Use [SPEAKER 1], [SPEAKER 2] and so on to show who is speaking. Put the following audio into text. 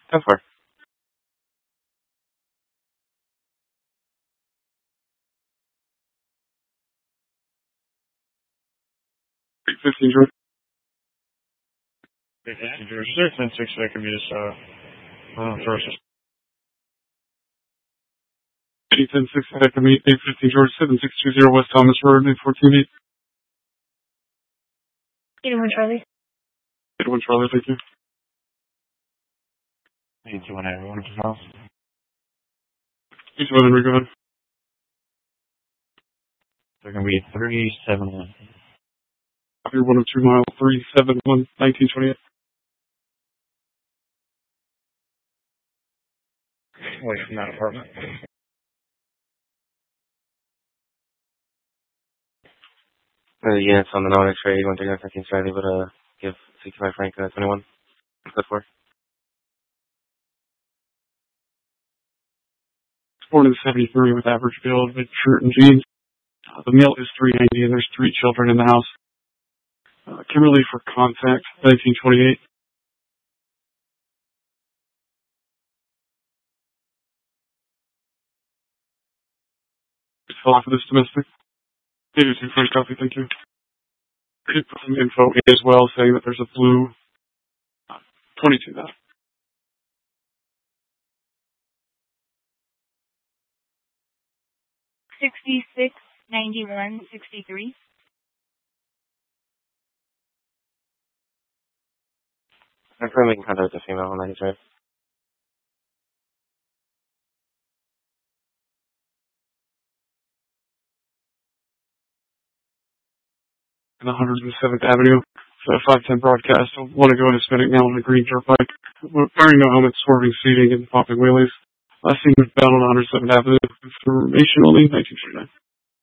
[SPEAKER 1] Go for it.
[SPEAKER 2] 15 George.
[SPEAKER 3] 15 George. Is there 10-6 that could be just first?
[SPEAKER 2] 10-6 that could be 815 George, 7620 West Thomas Road, 814-8.
[SPEAKER 4] 81 Charlie.
[SPEAKER 2] 81 Charlie, thank you.
[SPEAKER 3] 81 everyone as well.
[SPEAKER 2] 81 Enrico, go ahead.
[SPEAKER 3] They're going to be 371.
[SPEAKER 2] Copy 102 mile, 371, 1928.
[SPEAKER 3] Away from that apartment.
[SPEAKER 1] Yeah, it's on the non-X-ray, 139 Charlie, but give 65 Frank 21. Good for.
[SPEAKER 2] Born in 73 with average build, mid shirt and jeans. The male is 390 and there's 3 children in the house. Kimberly for contact, 1928. Fill off of this domestic. 82 French copy, thank you. Could put some info in as well, saying that there's a blue 22 now.
[SPEAKER 4] 66, 91, 63.
[SPEAKER 1] I'm probably making contact with the female on 93.
[SPEAKER 2] And 107th Avenue, 510 broadcast. I want to go into Hispanic now on a green dirt bike. Wearing no helmet, swerving, speeding, and popping wheelies. Last seen was bound on 107th Avenue. Information only, 1939.